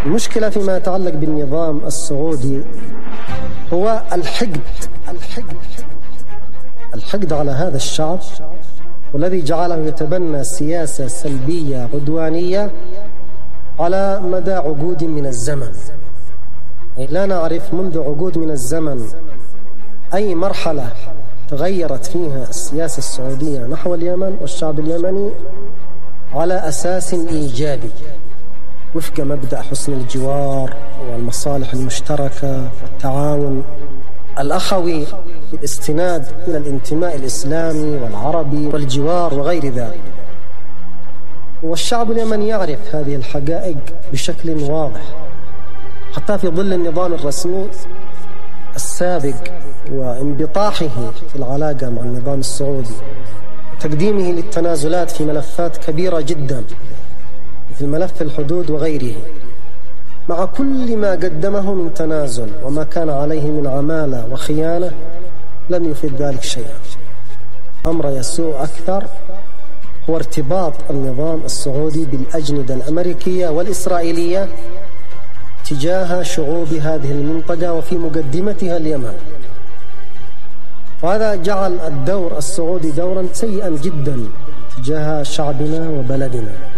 المشكلة فيما يتعلق بالنظام السعودي هو الحقد على هذا الشعب، والذي جعله يتبنى سياسة سلبية عدوانية على مدى عقود من الزمن. لا نعرف منذ عقود من الزمن أي مرحلة تغيرت فيها السياسة السعودية نحو اليمن والشعب اليمني على أساس إيجابي وفق مبدأ حسن الجوار والمصالح المشتركة والتعاون الأخوي بالاستناد إلى الانتماء الإسلامي والعربي والجوار وغير ذلك. والشعب اليمني يعرف هذه الحقائق بشكل واضح، حتى في ظل النظام الرسمي السابق وانبطاحه في العلاقة مع النظام السعودي وتقديمه للتنازلات في ملفات كبيرة جدا مثل ملف الحدود وغيره. مع كل ما قدمه من تنازل وما كان عليه من عمالة وخيانة لم يفيد ذلك شيئا. أمر يسوء أكثر هو ارتباط النظام السعودي بالأجندة الأمريكية والإسرائيلية تجاه شعوب هذه المنطقة وفي مقدمتها اليمن. وهذا جعل الدور السعودي دورا سيئا جدا تجاه شعبنا وبلدنا.